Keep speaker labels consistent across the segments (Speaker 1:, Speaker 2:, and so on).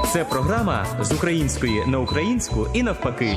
Speaker 1: Це програма з української на українську і навпаки.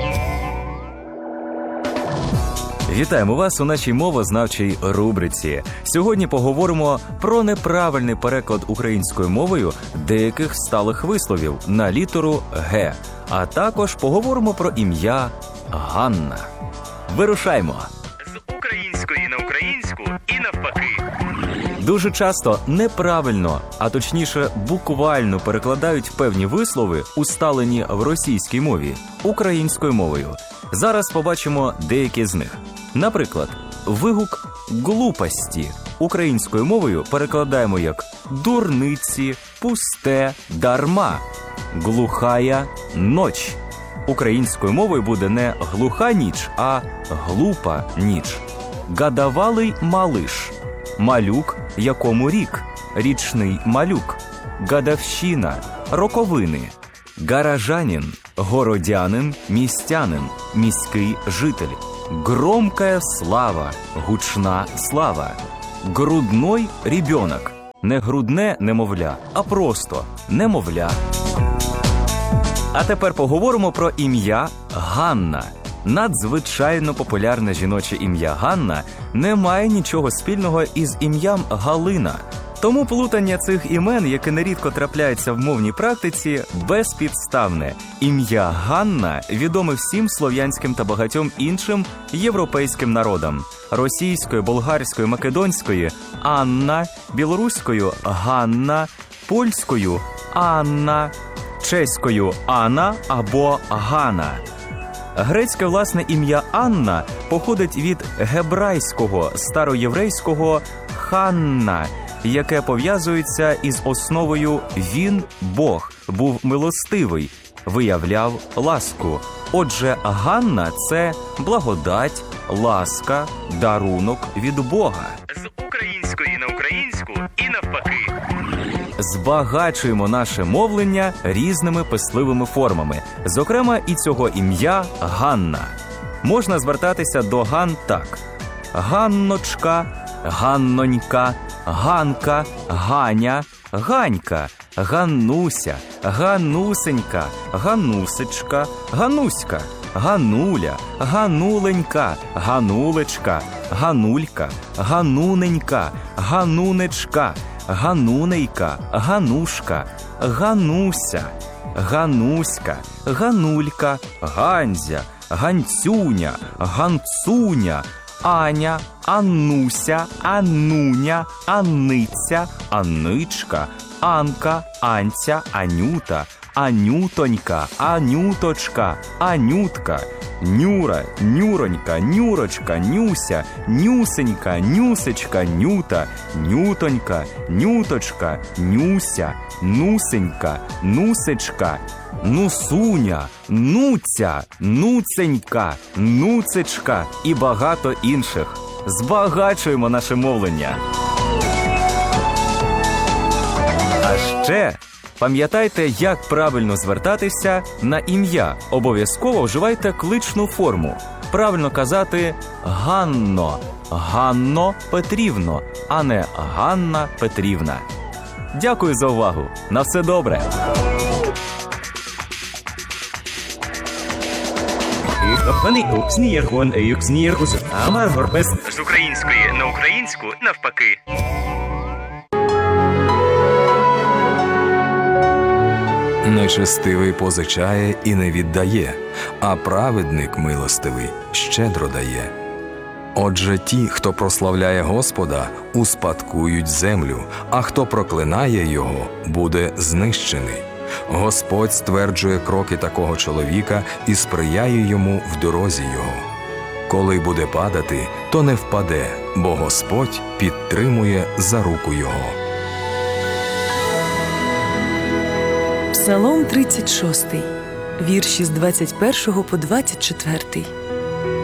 Speaker 2: Вітаємо вас у нашій мовознавчій рубриці. Сьогодні поговоримо про неправильний переклад українською мовою деяких сталих висловів на літеру «Г», а також поговоримо про ім'я Ганна. Вирушаймо!
Speaker 1: З української на українську і навпаки.
Speaker 2: Дуже часто неправильно, а точніше буквально перекладають певні вислови, усталені в російській мові, українською мовою. Зараз побачимо деякі з них. Наприклад, вигук «глупості» українською мовою перекладаємо як «дурниці», «пусте», «дарма», «глухая ноч». Українською мовою буде не «глуха ніч», а «глупа ніч». «Гадавалий малиш», «малюк», «якому рік», «річний малюк», «гадавщина», «роковини», «гаражанин», «городянин», «містянин», «міський житель», «громкая слава», «гучна слава», «грудной ребенок», не грудне немовля, а просто немовля. А тепер поговоримо про ім'я Ганна. Надзвичайно популярне жіноче ім'я Ганна не має нічого спільного із ім'ям Галина. Тому плутання цих імен, яке нерідко трапляється в мовній практиці, безпідставне. Ім'я Ганна відоме всім слов'янським та багатьом іншим європейським народам. Російською, болгарською, македонською – Анна, білоруською – Ганна, польською – Анна, чеською – Анна або Гана. Грецьке власне ім'я Анна походить від гебрайського староєврейського «Ханна», яке пов'язується із основою «він – Бог, був милостивий, виявляв ласку». Отже, Ганна – це благодать, ласка, дарунок від Бога.
Speaker 1: З української на українську і навпаки.
Speaker 2: Збагачуємо наше мовлення різними писливими формами, зокрема і цього ім'я Ганна. Можна звертатися до Ган так: Ганночка, Ганнонька, Ганка, Ганя, Ганька, Ганнуся, Ганусенька, Ганусечка, Гануська, Гануля, Гануленька, Ганулечка, Ганулька, Гануненька, Ганунечка, Ганунейка, Ганушка, Гануся, Гануська, Ганулька, Ганзя, Ганцюня, Ганцуня, Аня, Аннуся, Аннуня, Анниця, Анничка, Анка, Анця, Анюта, Анютонька, Анюточка, Анютка, Нюра, Нюронька, Нюрочка, Нюся, Нюсенька, Нюсечка, Нюта, Нютонька, Нюточка, Нюся, Нусенька, Нусечка, Нусуня, Нуця, Нуценька, Нуцечка і багато інших. Збагачуємо наше мовлення. А ще пам'ятайте, як правильно звертатися на ім'я. Обов'язково вживайте кличну форму. Правильно казати «Ганно», «Ганно Петрівно», а не «Ганна Петрівна». Дякую за увагу. На все добре.
Speaker 1: З української на українську навпаки.
Speaker 3: Нечестивий позичає і не віддає, а праведник милостивий щедро дає. Отже, ті, хто прославляє Господа, успадкують землю, а хто проклинає його, буде знищений. Господь стверджує кроки такого чоловіка і сприяє йому в дорозі його. Коли буде падати, то не впаде, бо Господь підтримує за руку його.
Speaker 4: Псалом 36, вірші з 21 по 24.